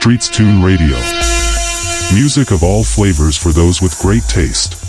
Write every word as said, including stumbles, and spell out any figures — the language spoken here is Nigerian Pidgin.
Streets Tune Radio. Music of all flavors for those with great taste.